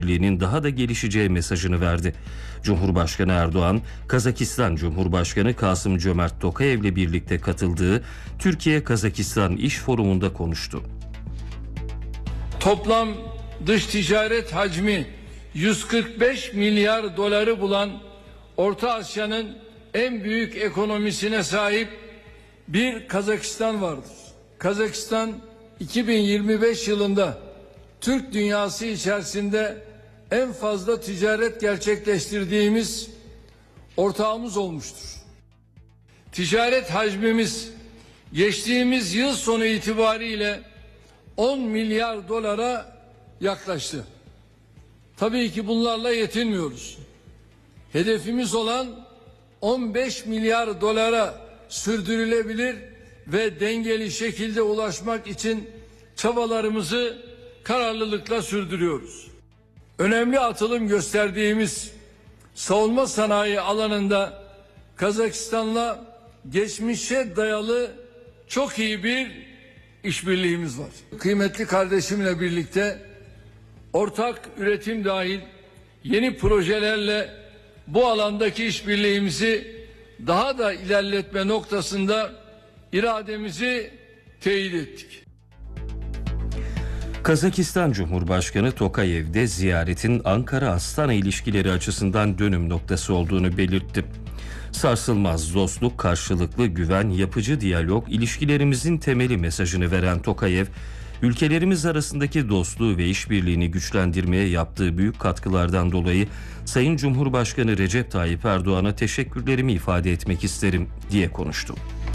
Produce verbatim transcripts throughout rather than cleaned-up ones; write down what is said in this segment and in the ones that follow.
Birliği'nin daha da gelişeceği mesajını verdi. Cumhurbaşkanı Erdoğan, Kazakistan Cumhurbaşkanı Kasım-Cömert Tokayev'le birlikte katıldığı Türkiye-Kazakistan İş Forumu'nda konuştu. Toplam dış ticaret hacmi yüz kırk beş milyar doları bulan Orta Asya'nın en büyük ekonomisine sahip bir Kazakistan vardır. Kazakistan iki bin yirmi beş yılında Türk dünyası içerisinde en fazla ticaret gerçekleştirdiğimiz ortağımız olmuştur. Ticaret hacmimiz geçtiğimiz yıl sonu itibariyle on milyar dolara yaklaştı. Tabii ki bunlarla yetinmiyoruz. Hedefimiz olan on beş milyar dolara sürdürülebilir ve dengeli şekilde ulaşmak için çabalarımızı kararlılıkla sürdürüyoruz. Önemli atılım gösterdiğimiz savunma sanayi alanında Kazakistan'la geçmişe dayalı çok iyi bir işbirliğimiz var. Kıymetli kardeşimle birlikte ortak üretim dahil yeni projelerle bu alandaki işbirliğimizi daha da ilerletme noktasında irademizi teyit ettik. Kazakistan Cumhurbaşkanı Tokayev de ziyaretin Ankara-Astana ilişkileri açısından dönüm noktası olduğunu belirtti. Sarsılmaz dostluk, karşılıklı güven, yapıcı diyalog, ilişkilerimizin temeli mesajını veren Tokayev, ülkelerimiz arasındaki dostluğu ve işbirliğini güçlendirmeye yaptığı büyük katkılardan dolayı Sayın Cumhurbaşkanı Recep Tayyip Erdoğan'a teşekkürlerimi ifade etmek isterim diye konuştu.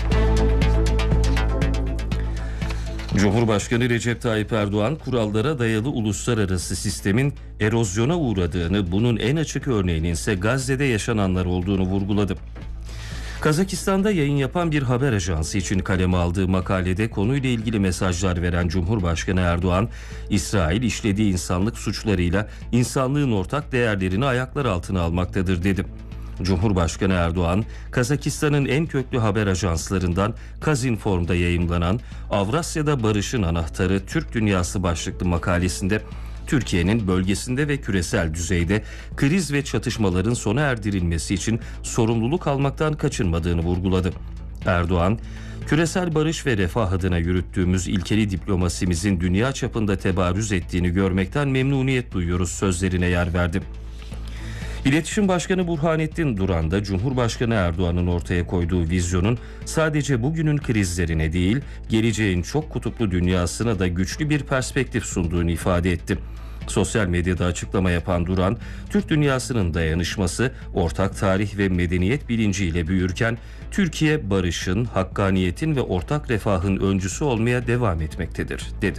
Cumhurbaşkanı Recep Tayyip Erdoğan, kurallara dayalı uluslararası sistemin erozyona uğradığını, bunun en açık örneğinin ise Gazze'de yaşananlar olduğunu vurguladı. Kazakistan'da yayın yapan bir haber ajansı için kaleme aldığı makalede konuyla ilgili mesajlar veren Cumhurbaşkanı Erdoğan, İsrail işlediği insanlık suçlarıyla insanlığın ortak değerlerini ayaklar altına almaktadır dedi. Cumhurbaşkanı Erdoğan, Kazakistan'ın en köklü haber ajanslarından Kazinform'da yayımlanan Avrasya'da Barış'ın Anahtarı Türk Dünyası başlıklı makalesinde Türkiye'nin bölgesinde ve küresel düzeyde kriz ve çatışmaların sona erdirilmesi için sorumluluk almaktan kaçınmadığını vurguladı. Erdoğan, küresel barış ve refah adına yürüttüğümüz ilkeli diplomasimizin dünya çapında tebarüz ettiğini görmekten memnuniyet duyuyoruz sözlerine yer verdi. İletişim Başkanı Burhanettin Duran da Cumhurbaşkanı Erdoğan'ın ortaya koyduğu vizyonun sadece bugünün krizlerine değil, geleceğin çok kutuplu dünyasına da güçlü bir perspektif sunduğunu ifade etti. Sosyal medyada açıklama yapan Duran, Türk dünyasının dayanışması, ortak tarih ve medeniyet bilinciyle büyürken, Türkiye barışın, hakkaniyetin ve ortak refahın öncüsü olmaya devam etmektedir, dedi.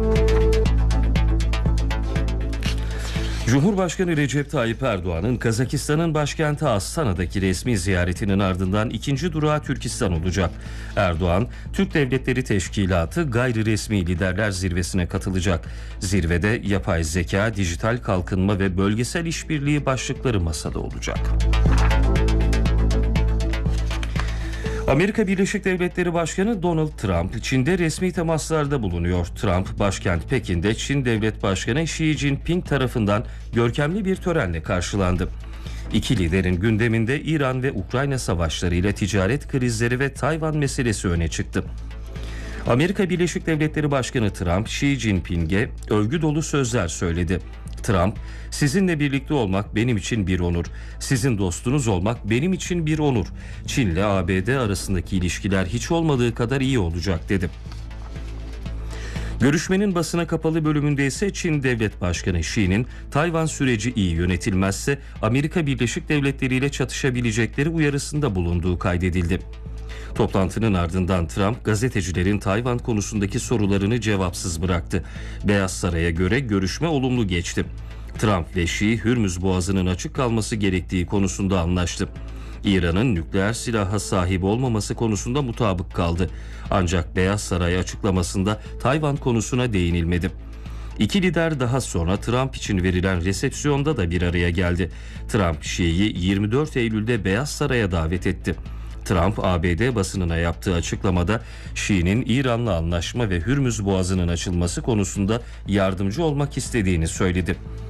Cumhurbaşkanı Recep Tayyip Erdoğan'ın Kazakistan'ın başkenti Astana'daki resmi ziyaretinin ardından ikinci durağı Türkistan olacak. Erdoğan, Türk Devletleri Teşkilatı Gayri Resmi Liderler Zirvesi'ne katılacak. Zirvede yapay zeka, dijital kalkınma ve bölgesel işbirliği başlıkları masada olacak. Amerika Birleşik Devletleri Başkanı Donald Trump, Çin'de resmi temaslarda bulunuyor. Trump, başkent Pekin'de Çin Devlet Başkanı Xi Jinping tarafından görkemli bir törenle karşılandı. İki liderin gündeminde İran ve Ukrayna savaşlarıyla ticaret krizleri ve Tayvan meselesi öne çıktı. Amerika Birleşik Devletleri Başkanı Trump, Xi Jinping'e övgü dolu sözler söyledi. Trump, sizinle birlikte olmak benim için bir onur. Sizin dostunuz olmak benim için bir onur. Çin'le A B D arasındaki ilişkiler hiç olmadığı kadar iyi olacak dedi. Görüşmenin basına kapalı bölümünde ise Çin Devlet Başkanı Xi'nin Tayvan süreci iyi yönetilmezse Amerika Birleşik Devletleri ile çatışabilecekleri uyarısında bulunduğu kaydedildi. Toplantının ardından Trump, gazetecilerin Tayvan konusundaki sorularını cevapsız bıraktı. Beyaz Saray'a göre görüşme olumlu geçti. Trump ve Xi, Hürmüz Boğazı'nın açık kalması gerektiği konusunda anlaştı. İran'ın nükleer silaha sahip olmaması konusunda mutabık kaldı. Ancak Beyaz Saray açıklamasında Tayvan konusuna değinilmedi. İki lider daha sonra Trump için verilen resepsiyonda da bir araya geldi. Trump, Xi'yi yirmi dört Eylül'de Beyaz Saray'a davet etti. Trump, A B D basınına yaptığı açıklamada Xi'nin İran'la anlaşma ve Hürmüz Boğazı'nın açılması konusunda yardımcı olmak istediğini söyledi.